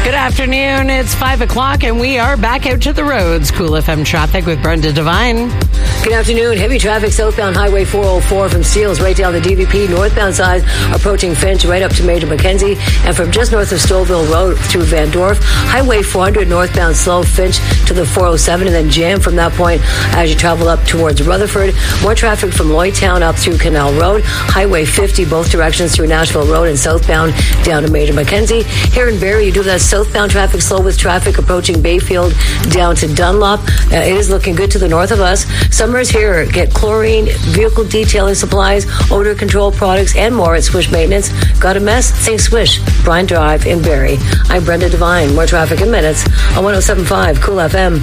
Good afternoon. It's 5 o'clock and we are back out to the roads. Cool FM traffic with Brenda Devine. Good afternoon. Heavy traffic southbound Highway 404 from Seals right down the DVP. Northbound side approaching Finch right up to Major Mackenzie. And from just north of Stouffville Road through Van Dorp. Highway 400 northbound slow Finch to the 407 and then jam from that point as you travel up towards Rutherford. More traffic from Lloydtown up through Canal Road. Highway 50 both directions through Nashville Road and southbound down to Major Mackenzie. Here in Barrie, you do that southbound traffic slow with traffic approaching Bayfield down to Dunlop. It is looking good to the north of us. Summer's here. Get chlorine, vehicle detailing supplies, odor control products, and more at Swish Maintenance. Got a mess? Think Swish. Bryan Drive in Barrie. I'm Brenda Devine. More traffic in minutes on 107.5 Cool FM.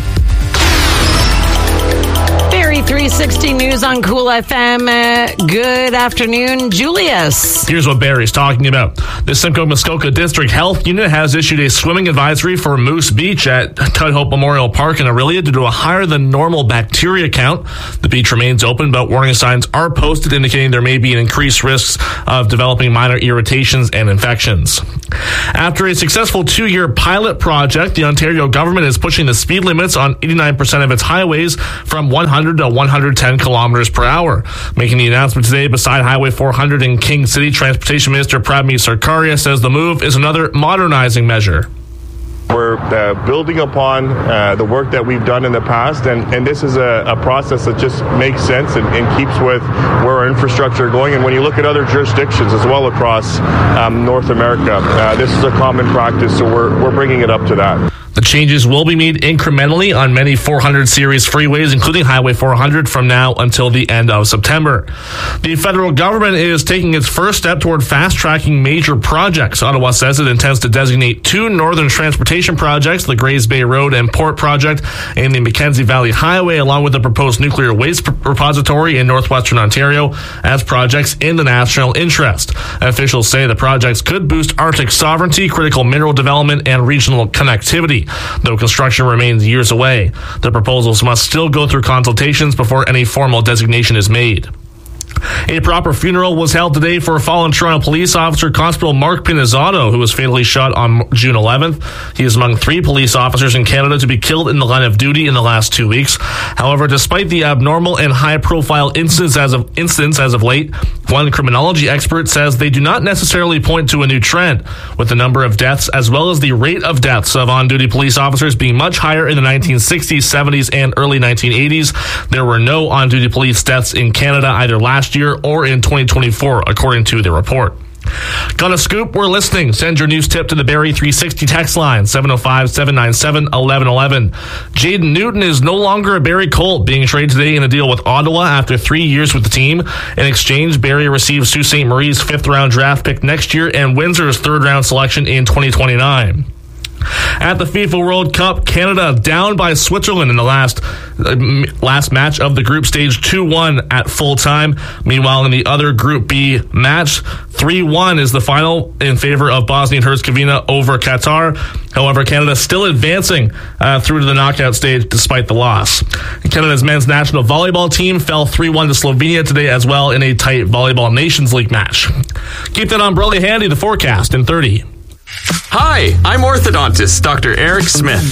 Barrie 360 News on Cool FM. Good afternoon, Julius. Here's what Barrie's talking about. The Simcoe Muskoka District Health Unit has issued a swimming advisory for Moose Beach at Tudhope Memorial Park in Orillia due to a higher than normal bacteria count. The beach remains open, but warning signs are posted indicating there may be an increased risk of developing minor irritations and infections. After a successful 2-year pilot project, the Ontario government is pushing the speed limits on 89% of its highways from 100 to 110 kilometers per hour. Making the announcement today beside Highway 400 in King City, Transportation Minister Pradmi Sarkaria says the move is another modernizing measure. We're building upon the work that we've done in the past, and this is a process that just makes sense and keeps with where our infrastructure is going. And when you look at other jurisdictions as well across North America, this is a common practice, so we're bringing it up to that. The changes will be made incrementally on many 400 series freeways, including Highway 400, from now until the end of September. The federal government is taking its first step toward fast-tracking major projects. Ottawa says it intends to designate 2 northern transportation projects, the Grays Bay Road and Port Project, and the Mackenzie Valley Highway, along with the proposed nuclear waste repository in northwestern Ontario, as projects in the national interest. Officials say the projects could boost Arctic sovereignty, critical mineral development, and regional connectivity. Though construction remains years away, the proposals must still go through consultations before any formal designation is made. A proper funeral was held today for fallen Toronto police officer Constable Mark Pinizzato, who was fatally shot on June 11th. He is among 3 police officers in Canada to be killed in the line of duty in the last 2 weeks. However, despite the abnormal and high-profile incidents as of late, one criminology expert says they do not necessarily point to a new trend, with the number of deaths as well as the rate of deaths of on-duty police officers being much higher in the 1960s, 70s, and early 1980s. There were no on-duty police deaths in Canada either last year or in 2024, according to the report. Got a scoop? We're listening. Send your news tip to the Barrie 360 text line, 705-797-1111. Jaden Newton is no longer a Barrie Colt, being traded today in a deal with Ottawa after 3 years with the team. In exchange, Barrie receives Sault Ste. Marie's 5th-round draft pick next year and Windsor's 3rd-round selection in 2029. At the FIFA World Cup, Canada down by Switzerland in the last match of the group stage, 2-1 at full time. Meanwhile, in the other Group B match, 3-1 is the final in favor of Bosnia and Herzegovina over Qatar. However, Canada still advancing through to the knockout stage despite the loss. Canada's men's national volleyball team fell 3-1 to Slovenia today as well in a tight Volleyball Nations League match. Keep that umbrella handy, the forecast in 30. Hi, I'm orthodontist Dr. Eric Smith.